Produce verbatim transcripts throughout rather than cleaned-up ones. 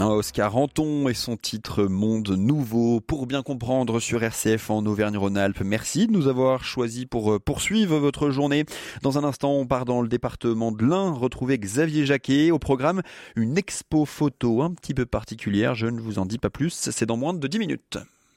Oscar Anton et son titre Monde Nouveau pour bien comprendre sur R C F en Auvergne-Rhône-Alpes. Merci de nous avoir choisis pour poursuivre votre journée. Dans un instant, on part dans le département de l'Ain, retrouver Xavier Jacquet. Au programme, une expo photo un petit peu particulière. Je ne vous en dis pas plus, c'est dans moins de dix minutes.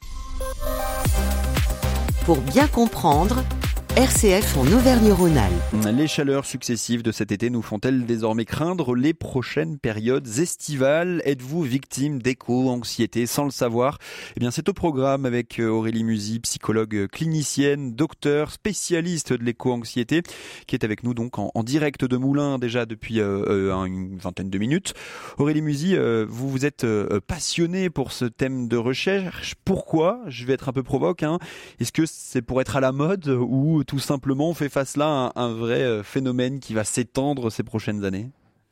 Pour bien comprendre, R C F en Auvergne-Rhône-Alpes. Les chaleurs successives de cet été nous font-elles désormais craindre les prochaines périodes estivales? Êtes-vous victime d'éco-anxiété sans le savoir? Eh bien, c'est au programme avec Aurélie Musy, psychologue clinicienne, docteur, spécialiste de l'éco-anxiété, qui est avec nous donc en, en direct de Moulins déjà depuis euh, une vingtaine de minutes. Aurélie Musy, euh, vous vous êtes euh, passionnée pour ce thème de recherche. Pourquoi? Je vais être un peu provoque. Hein. Est-ce que c'est pour être à la mode ou tout simplement on fait face là à un, un vrai phénomène qui va s'étendre ces prochaines années?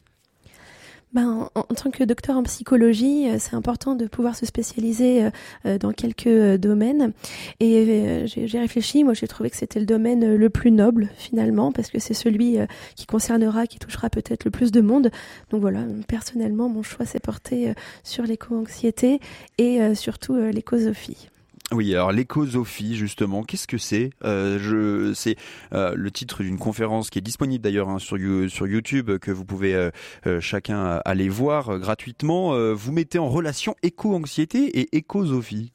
Ben, en, en tant que docteur en psychologie, c'est important de pouvoir se spécialiser euh, dans quelques domaines. Et euh, j'ai, j'ai réfléchi, moi j'ai trouvé que c'était le domaine le plus noble finalement, parce que c'est celui euh, qui concernera, qui touchera peut-être le plus de monde. Donc voilà, personnellement, mon choix s'est porté euh, sur l'éco-anxiété et euh, surtout euh, l'écosophie. Oui, alors l'écosophie, justement, qu'est-ce que c'est? euh, je, C'est euh, le titre d'une conférence qui est disponible d'ailleurs hein, sur, sur YouTube, que vous pouvez euh, euh, chacun aller voir euh, gratuitement. Euh, vous mettez en relation éco-anxiété et écosophie.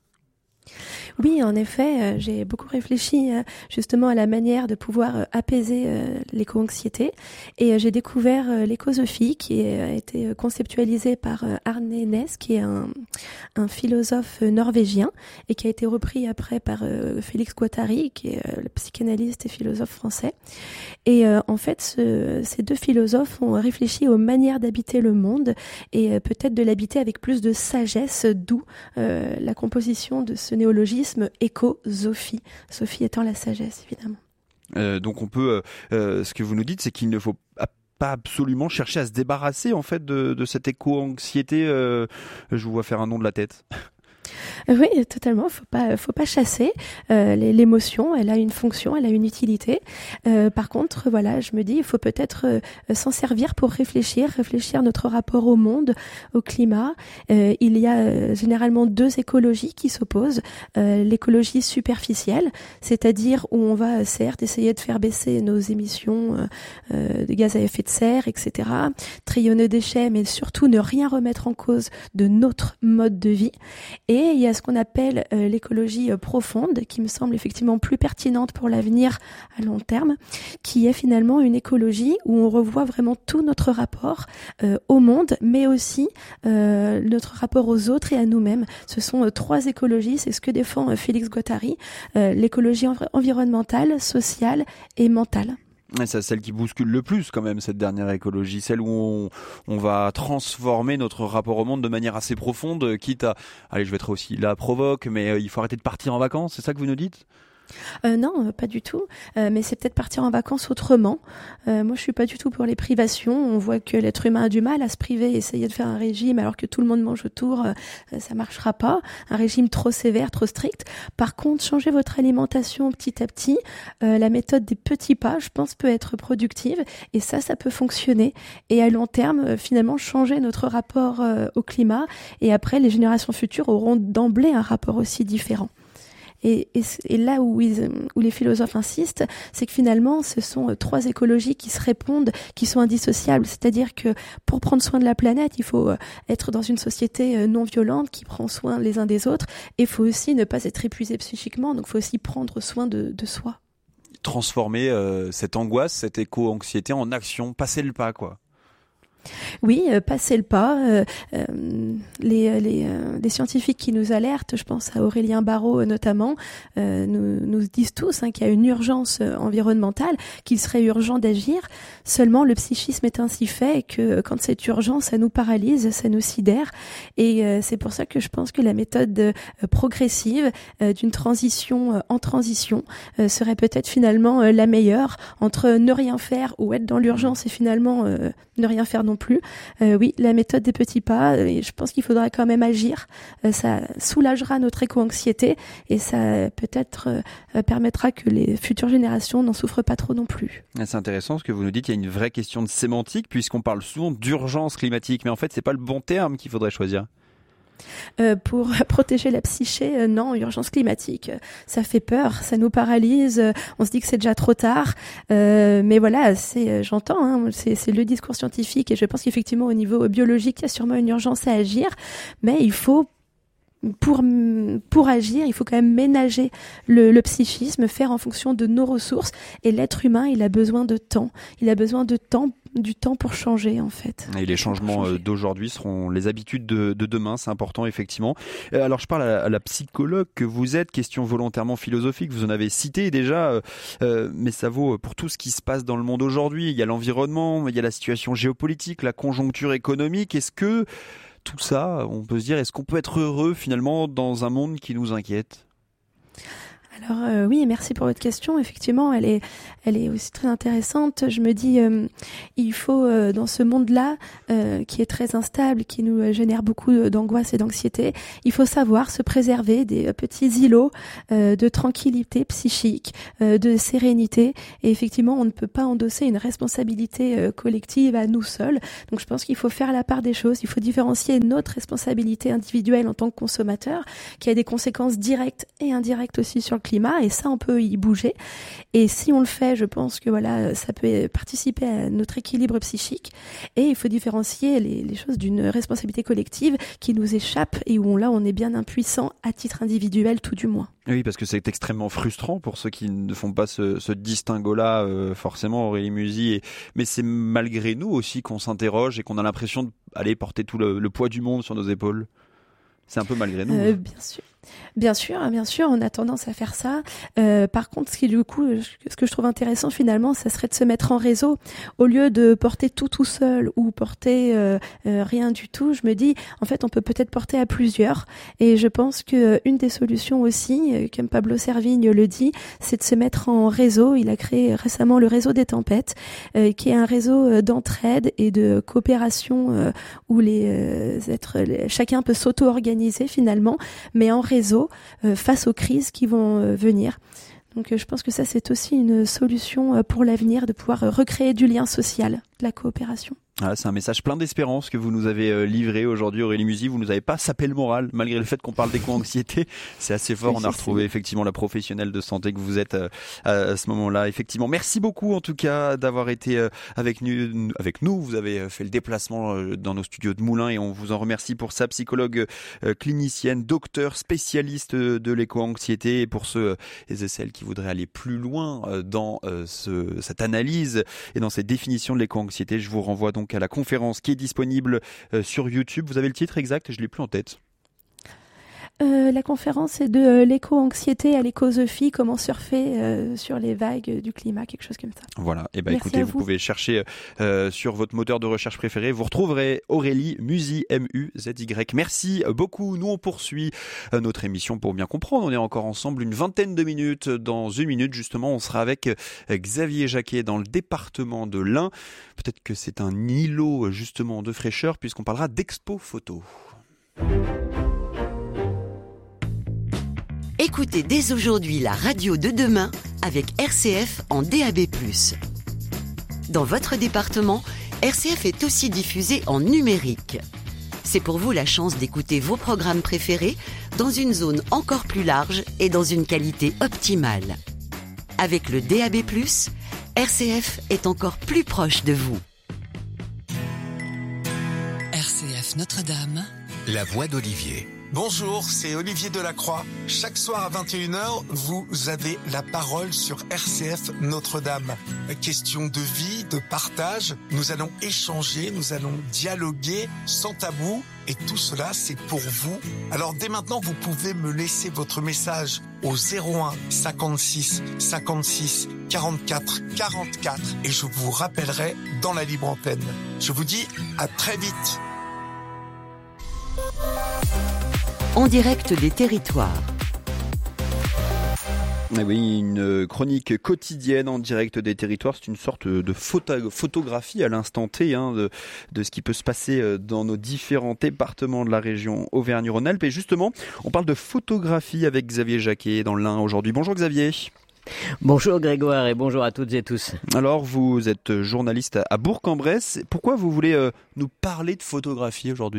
Oui, en effet, euh, j'ai beaucoup réfléchi euh, justement à la manière de pouvoir euh, apaiser euh, l'éco-anxiété et euh, j'ai découvert euh, l'écosophie qui a euh, été conceptualisée par euh, Arne Næss, qui est un, un philosophe norvégien et qui a été repris après par euh, Félix Guattari, qui est euh, le psychanalyste et philosophe français. Et euh, en fait, ce, ces deux philosophes ont réfléchi aux manières d'habiter le monde et euh, peut-être de l'habiter avec plus de sagesse, d'où euh, la composition de ce néologisme écosophie. Sophie étant la sagesse, évidemment. Euh, donc on peut, euh, ce que vous nous dites, c'est qu'il ne faut pas absolument chercher à se débarrasser en fait de, de cette éco-anxiété. Euh, je vous vois faire un nom de la tête. Oui, totalement. Faut pas, faut pas chasser euh, l'émotion. Elle a une fonction, elle a une utilité. Euh, par contre, voilà, je me dis, il faut peut-être euh, s'en servir pour réfléchir, réfléchir notre rapport au monde, au climat. Euh, il y a euh, généralement deux écologies qui s'opposent. Euh, l'écologie superficielle, c'est-à-dire où on va certes essayer de faire baisser nos émissions euh, euh, de gaz à effet de serre, et cetera. Trier nos déchets, mais surtout ne rien remettre en cause de notre mode de vie. Et il y a ce qu'on appelle euh, l'écologie euh, profonde, qui me semble effectivement plus pertinente pour l'avenir à long terme, qui est finalement une écologie où on revoit vraiment tout notre rapport euh, au monde, mais aussi euh, notre rapport aux autres et à nous-mêmes. Ce sont euh, trois écologies, c'est ce que défend euh, Félix Guattari, euh, l'écologie env- environnementale, sociale et mentale. Et c'est celle qui bouscule le plus quand même, cette dernière écologie, celle où on, on va transformer notre rapport au monde de manière assez profonde, quitte à, allez je vais être aussi là provoque, mais euh, il faut arrêter de partir en vacances, c'est ça que vous nous dites ? Euh, non, pas du tout. Euh, mais c'est peut-être partir en vacances autrement. Euh, moi, je suis pas du tout pour les privations. On voit que l'être humain a du mal à se priver, essayer de faire un régime alors que tout le monde mange autour, euh, ça marchera pas. Un régime trop sévère, trop strict. Par contre, changer votre alimentation petit à petit. Euh, la méthode des petits pas, je pense, peut être productive. Et ça, ça peut fonctionner. Et à long terme, euh, finalement, changer notre rapport euh, au climat. Et après, les générations futures auront d'emblée un rapport aussi différent. Et, et, et là où, ils, où les philosophes insistent, c'est que finalement, ce sont trois écologies qui se répondent, qui sont indissociables. C'est-à-dire que pour prendre soin de la planète, il faut être dans une société non violente qui prend soin les uns des autres. Et il faut aussi ne pas être épuisé psychiquement. Donc, il faut aussi prendre soin de, de soi. Transformer euh, cette angoisse, cette éco-anxiété en action, passer le pas, quoi. Oui, euh, passer le pas. Euh, euh, les, les, euh, les scientifiques qui nous alertent, je pense à Aurélien Barraud euh, notamment, euh, nous, nous disent tous hein, qu'il y a une urgence euh, environnementale, qu'il serait urgent d'agir. Seulement, le psychisme est ainsi fait que euh, quand cette urgence, ça nous paralyse, ça nous sidère. Et euh, c'est pour ça que je pense que la méthode euh, progressive euh, d'une transition euh, en transition euh, serait peut-être finalement euh, la meilleure entre ne rien faire ou être dans l'urgence et finalement euh, ne rien faire non plus. Euh, oui, la méthode des petits pas, euh, je pense qu'il faudra quand même agir. Euh, ça soulagera notre éco-anxiété et ça peut-être euh, permettra que les futures générations n'en souffrent pas trop non plus. C'est intéressant ce que vous nous dites, il y a une vraie question de sémantique puisqu'on parle souvent d'urgence climatique, mais en fait c'est pas le bon terme qu'il faudrait choisir. Euh, pour protéger la psyché, euh, non, urgence climatique, euh, ça fait peur, ça nous paralyse, euh, on se dit que c'est déjà trop tard, euh, mais voilà, c'est, euh, j'entends, hein, c'est, c'est le discours scientifique et je pense qu'effectivement au niveau biologique, il y a sûrement une urgence à agir, mais il faut Pour, pour agir, il faut quand même ménager le, le psychisme, faire en fonction de nos ressources. Et l'être humain, il a besoin de temps. Il a besoin de temps, du temps pour changer, en fait. Et les changements d'aujourd'hui seront les habitudes de, de demain, c'est important, effectivement. Alors, je parle à la, à la psychologue que vous êtes, question volontairement philosophique, vous en avez cité déjà, euh, mais ça vaut pour tout ce qui se passe dans le monde aujourd'hui. Il y a l'environnement, il y a la situation géopolitique, la conjoncture économique. Est-ce que tout ça, on peut se dire, est-ce qu'on peut être heureux finalement dans un monde qui nous inquiète ? Alors euh, oui, merci pour votre question. Effectivement, elle est, elle est aussi très intéressante. Je me dis, euh, il faut euh, dans ce monde-là, euh, qui est très instable, qui nous génère beaucoup d'angoisse et d'anxiété, il faut savoir se préserver des petits îlots euh, de tranquillité psychique, euh, de sérénité. Et effectivement, on ne peut pas endosser une responsabilité euh, collective à nous seuls. Donc, je pense qu'il faut faire la part des choses. Il faut différencier notre responsabilité individuelle en tant que consommateur, qui a des conséquences directes et indirectes aussi sur le climat, et ça on peut y bouger, et si on le fait, je pense que voilà, ça peut participer à notre équilibre psychique, et il faut différencier les, les choses d'une responsabilité collective qui nous échappe et où on, là on est bien impuissant à titre individuel tout du moins. Oui, parce que c'est extrêmement frustrant pour ceux qui ne font pas ce, ce distinguo-là, euh, forcément, Aurélie Musy. Et, mais c'est malgré nous aussi qu'on s'interroge et qu'on a l'impression d'aller porter tout le, le poids du monde sur nos épaules. C'est un peu malgré nous. Euh, bien sûr. Bien sûr, bien sûr, on a tendance à faire ça. Euh, par contre, ce qui du coup, ce que je trouve intéressant finalement, ça serait de se mettre en réseau au lieu de porter tout tout seul ou porter euh, euh, rien du tout. Je me dis, en fait, on peut peut-être porter à plusieurs. Et je pense que une des solutions aussi, comme Pablo Servigne le dit, c'est de se mettre en réseau. Il a créé récemment le réseau des tempêtes, euh, qui est un réseau d'entraide et de coopération euh, où les euh, êtres, les, chacun peut s'auto-organiser finalement, mais en réseau euh, face aux crises qui vont euh, venir. Donc euh, je pense que ça c'est aussi une solution euh, pour l'avenir, de pouvoir euh, recréer du lien social, de la coopération. Voilà, c'est un message plein d'espérance que vous nous avez livré aujourd'hui, Aurélie Musy. Vous nous avez pas sapé le moral, malgré le fait qu'on parle d'éco-anxiété. C'est assez fort. Oui, on a retrouvé effectivement la professionnelle de santé que vous êtes à, à ce moment-là. Effectivement, merci beaucoup en tout cas d'avoir été avec nous. Avec nous, vous avez fait le déplacement dans nos studios de Moulins et on vous en remercie pour ça. Psychologue clinicienne, docteur, spécialiste de l'éco-anxiété. Et pour ceux et celles qui voudraient aller plus loin dans ce, cette analyse et dans cette définition de l'éco-anxiété, je vous renvoie donc à la conférence qui est disponible euh, sur YouTube. Vous avez le titre exact? Je ne l'ai plus en tête. Euh, la conférence est de euh, l'éco-anxiété à l'écosophie, comment surfer euh, sur les vagues du climat, quelque chose comme ça. Voilà, et ben écoutez, vous. vous pouvez chercher euh, sur votre moteur de recherche préféré, vous retrouverez Aurélie Musy, M U Z Y. Merci beaucoup, nous on poursuit euh, notre émission pour bien comprendre, on est encore ensemble une vingtaine de minutes, dans une minute justement, on sera avec euh, Xavier Jacquet dans le département de l'Ain. Peut-être que c'est un îlot justement de fraîcheur puisqu'on parlera d'expo photo. Écoutez dès aujourd'hui la radio de demain avec R C F en D A B plus. Dans votre département, R C F est aussi diffusé en numérique. C'est pour vous la chance d'écouter vos programmes préférés dans une zone encore plus large et dans une qualité optimale. Avec le D A B plus, R C F est encore plus proche de vous. R C F Notre-Dame, la voix d'Olivier. Bonjour, c'est Olivier Delacroix. Chaque soir à vingt et une heures, vous avez la parole sur R C F Notre-Dame. Question de vie, de partage, nous allons échanger, nous allons dialoguer sans tabou. Et tout cela, c'est pour vous. Alors dès maintenant, vous pouvez me laisser votre message au zéro un cinquante-six cinquante-six quarante-quatre quarante-quatre et je vous rappellerai dans la libre antenne. Je vous dis à très vite. En direct des territoires. Eh oui, une chronique quotidienne en direct des territoires. C'est une sorte de photo- photographie à l'instant T hein, de, de ce qui peut se passer dans nos différents départements de la région Auvergne-Rhône-Alpes. Et justement, on parle de photographie avec Xavier Jacquet dans l'Ain aujourd'hui. Bonjour Xavier. Bonjour Grégoire et bonjour à toutes et tous. Alors, vous êtes journaliste à Bourg-en-Bresse. Pourquoi vous voulez euh, nous parler de photographie aujourd'hui ?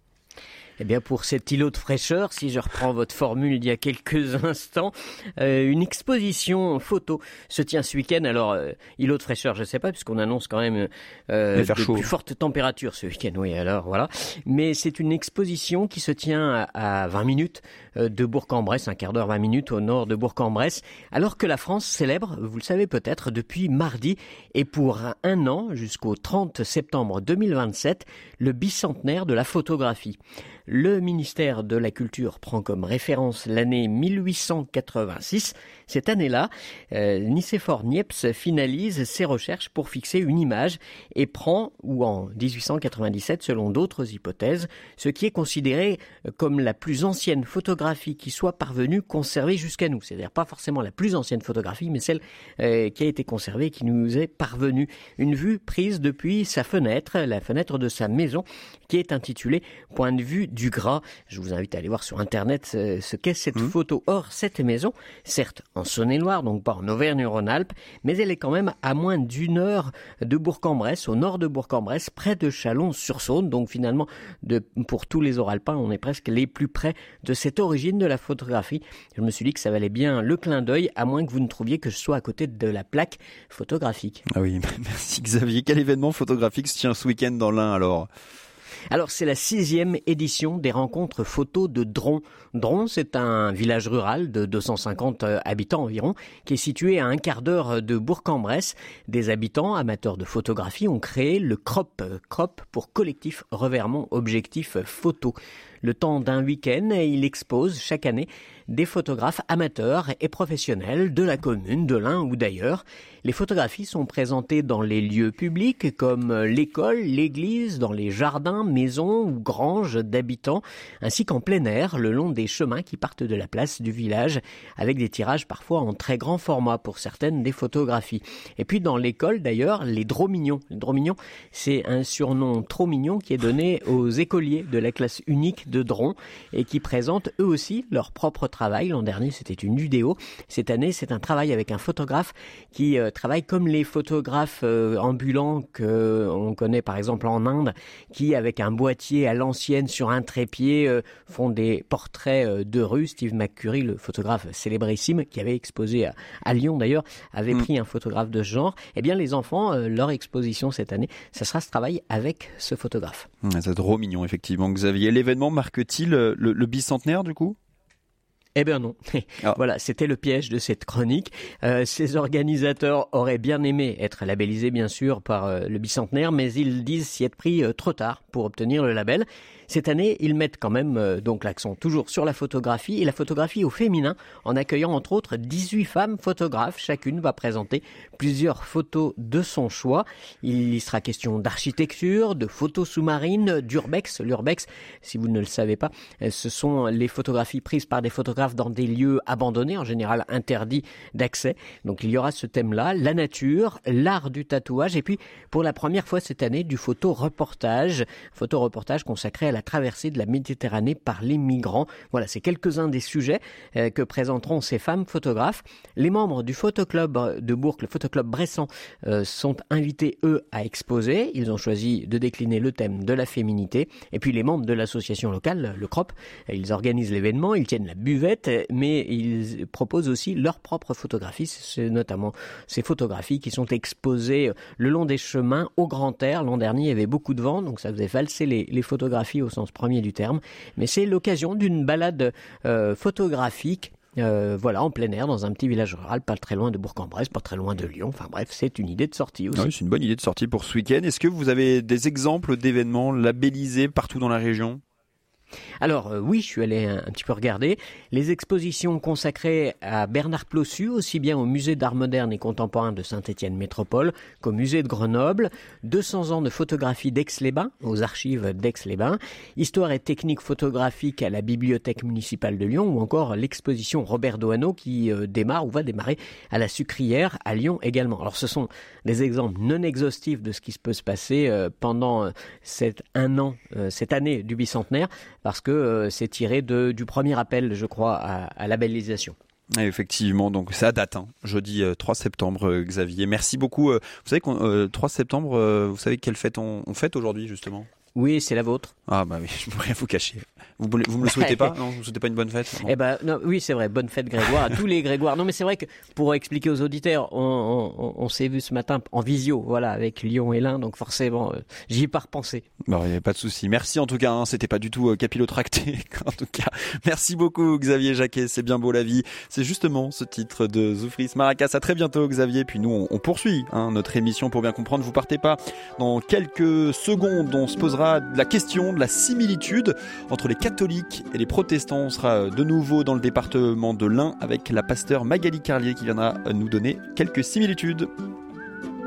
Eh bien, pour cet îlot de fraîcheur, si je reprends votre formule d'il y a quelques instants, euh, une exposition photo se tient ce week-end. Alors, euh, îlot de fraîcheur, je ne sais pas, puisqu'on annonce quand même euh, de chaud. plus fortes températures ce week-end. Oui, alors voilà. Mais c'est une exposition qui se tient à, à vingt minutes de Bourg-en-Bresse, un quart d'heure, vingt minutes au nord de Bourg-en-Bresse, alors que la France célèbre, vous le savez peut-être, depuis mardi et pour un an, jusqu'au trente septembre deux mille vingt-sept, le bicentenaire de la photographie. Le ministère de la Culture prend comme référence l'année mille huit cent quatre-vingt-six. Cette année-là, euh, Nicéphore Niepce finalise ses recherches pour fixer une image et prend, ou en dix-huit cent quatre-vingt-dix-sept, selon d'autres hypothèses, ce qui est considéré comme la plus ancienne photographie qui soit parvenue conservée jusqu'à nous. C'est-à-dire pas forcément la plus ancienne photographie, mais celle euh, qui a été conservée, qui nous est parvenue. Une vue prise depuis sa fenêtre, la fenêtre de sa maison, qui est intitulée « Point de vue du Gras ». Je vous invite à aller voir sur Internet ce, ce qu'est cette mmh. photo. Or, cette maison, certes en Saône-et-Loire, donc pas en Auvergne-Rhône-Alpes, mais elle est quand même à moins d'une heure de Bourg-en-Bresse, au nord de Bourg-en-Bresse, près de Chalon-sur-Saône. Donc finalement, de, pour tous les Oralpins, on est presque les plus près de cette origine de la photographie. Je me suis dit que ça valait bien le clin d'œil, à moins que vous ne trouviez que je sois à côté de la plaque photographique. Ah oui, merci Xavier. Quel événement photographique se tient ce week-end dans l'Ain alors ? Alors, c'est la sixième édition des rencontres photos de Dron. Dron, c'est un village rural de deux cent cinquante habitants environ, qui est situé à un quart d'heure de Bourg-en-Bresse. Des habitants amateurs de photographie ont créé le C R O P, C R O P pour Collectif Revermont Objectif Photo. Le temps d'un week-end, il expose chaque année des photographes amateurs et professionnels de la commune, de l'Ain ou d'ailleurs. Les photographies sont présentées dans les lieux publics comme l'école, l'église, dans les jardins, maisons ou granges d'habitants, ainsi qu'en plein air, le long des chemins qui partent de la place du village, avec des tirages parfois en très grand format pour certaines des photographies. Et puis dans l'école d'ailleurs, les Dromignons. Les Dromignons, c'est un surnom trop mignon qui est donné aux écoliers de la classe unique de Dron et qui présentent eux aussi leur propre travail. L'an dernier, c'était une vidéo. Cette année, c'est un travail avec un photographe qui euh, travaille comme les photographes euh, ambulants qu'on connaît par exemple en Inde, qui avec un boîtier à l'ancienne sur un trépied euh, font des portraits euh, de rue. Steve McCurry, le photographe célébrissime, qui avait exposé à, à Lyon d'ailleurs, avait mmh. pris un photographe de ce genre. Eh bien, les enfants, euh, leur exposition cette année, ça sera ce travail avec ce photographe. Mmh, c'est trop mignon, effectivement, Xavier. L'événement marque-t-il le, le bicentenaire, du coup ? Eh bien non. Ah. Voilà, c'était le piège de cette chronique. Euh, ces organisateurs auraient bien aimé être labellisés, bien sûr, par euh, le bicentenaire, mais ils disent s'y être pris euh, trop tard pour obtenir le label. Cette année, ils mettent quand même euh, donc l'accent toujours sur la photographie et la photographie au féminin, en accueillant entre autres dix-huit femmes photographes. Chacune va présenter plusieurs photos de son choix. Il y sera question d'architecture, de photos sous-marines, d'urbex. L'urbex, si vous ne le savez pas, ce sont les photographies prises par des photographes dans des lieux abandonnés, en général interdits d'accès. Donc il y aura ce thème-là, la nature, l'art du tatouage et puis pour la première fois cette année du photoreportage, photoreportage consacré à la traversée de la Méditerranée par les migrants. Voilà, c'est quelques-uns des sujets euh, que présenteront ces femmes photographes. Les membres du photoclub de Bourg, le photoclub bressan, euh, sont invités, eux, à exposer. Ils ont choisi de décliner le thème de la féminité. Et puis les membres de l'association locale, le C R O P, ils organisent l'événement, ils tiennent la buvette, mais ils proposent aussi leurs propres photographies. C'est notamment ces photographies qui sont exposées le long des chemins au grand air. L'an dernier, il y avait beaucoup de vent, donc ça faisait valser les, les photographies au sens premier du terme, mais c'est l'occasion d'une balade euh, photographique euh, voilà, en plein air, dans un petit village rural, pas très loin de Bourg-en-Bresse, pas très loin de Lyon. Enfin bref, c'est une idée de sortie aussi. Oui, c'est une bonne idée de sortie pour ce week-end. Est-ce que vous avez des exemples d'événements labellisés partout dans la région ? Alors euh, oui, je suis allé un, un petit peu regarder. Les expositions consacrées à Bernard Plossu, aussi bien au musée d'art moderne et contemporain de Saint-Étienne Métropole qu'au musée de Grenoble. deux cents ans de photographie d'Aix-les-Bains, aux archives d'Aix-les-Bains. Histoire et technique photographique à la bibliothèque municipale de Lyon, ou encore l'exposition Robert Doisneau qui euh, démarre ou va démarrer à la Sucrière à Lyon également. Alors ce sont des exemples non exhaustifs de ce qui se peut se passer euh, pendant euh, cet un an, euh, cette année du bicentenaire, parce que euh, c'est tiré de, du premier appel, je crois, à, à labellisation. Et effectivement, donc ça date, hein, jeudi euh, trois septembre, euh, Xavier. Merci beaucoup. Euh, vous savez qu'on euh, trois septembre, euh, vous savez quelle fête on, on fête aujourd'hui justement ? Oui, c'est la vôtre. Ah bah oui, je ne peux rien vous cacher. Vous ne vous me le souhaitez pas ? Non, vous ne souhaitez pas une bonne fête ? Eh ben, non, oui, c'est vrai, bonne fête Grégoire, à tous les Grégoires. Non, mais c'est vrai que pour expliquer aux auditeurs, on, on, on s'est vu ce matin en visio, voilà, avec Lyon et l'Ain, donc forcément, euh, j'y ai pas repensé. Bon, il n'y a pas de souci. Merci en tout cas, hein, c'était pas du tout euh, capillotracté. En tout cas, merci beaucoup Xavier Jacquet, c'est bien beau la vie. C'est justement ce titre de Zoufris Maracas. À très bientôt Xavier, puis nous on, on poursuit hein, notre émission pour bien comprendre. Vous partez pas, dans quelques secondes, on se posera la question de la similitude entre les catholiques et les protestants. On sera de nouveau dans le département de l'Ain avec la pasteure Magali Carlier qui viendra nous donner quelques similitudes.